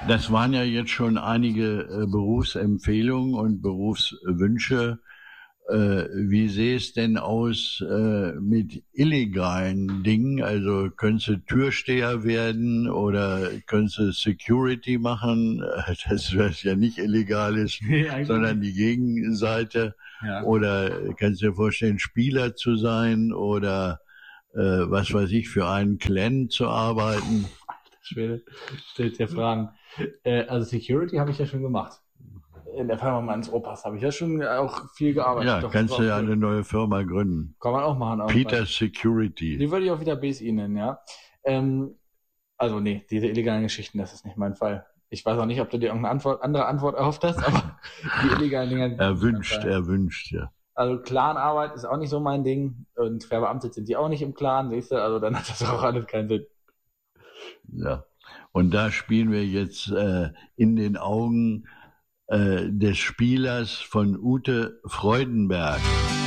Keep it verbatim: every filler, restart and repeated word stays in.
Das waren ja jetzt schon einige äh, Berufsempfehlungen und Berufswünsche. Äh, wie sähe es denn aus äh, mit illegalen Dingen? Also könntest du Türsteher werden oder könntest du Security machen, äh, das was ja nicht illegal ist, Nee, eigentlich sondern nicht. die Gegenseite. Ja. Oder kannst du dir vorstellen, Spieler zu sein oder äh, was weiß ich, für einen Clan zu arbeiten? Schwede, stellt ja Fragen. Äh, also Security habe ich ja schon gemacht. In der Firma meines Opas habe ich ja schon auch viel gearbeitet. Ja, Doch, das kannst war du auch ja cool. eine neue Firma gründen. Kann man auch machen. Peter irgendwann. Security. Die würde ich auch wieder B S I nennen, ja. Ähm, also nee, diese illegalen Geschichten, das ist nicht mein Fall. Ich weiß auch nicht, ob du dir irgendeine Antwort, andere Antwort erhofft hast, aber die illegalen Dinger sind nicht mein Erwünscht, Fall. erwünscht, ja. Also Clanarbeit ist auch nicht so mein Ding und verbeamtet sind die auch nicht im Clan, siehst du, also dann hat das auch alles keinen Sinn. Ja. Und da spielen wir jetzt äh, in den Augen äh, des Spielers von Ute Freudenberg.